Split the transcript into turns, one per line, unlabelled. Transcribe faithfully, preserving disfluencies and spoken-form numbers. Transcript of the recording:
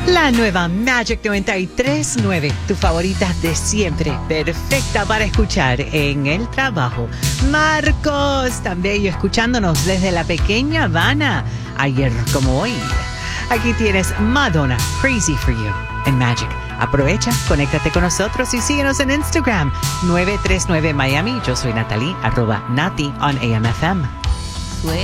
La nueva Magic noventa y tres punto nueve, tu favorita de siempre, perfecta para escuchar en el trabajo. Marcos, tan bello, escuchándonos desde la pequeña Habana, ayer como hoy. Aquí tienes Madonna, Crazy for You, en Magic. Aprovecha, conéctate con nosotros y síguenos en Instagram, nueve tres nueve Miami. Yo soy Natalie, arroba Nati on A M F M.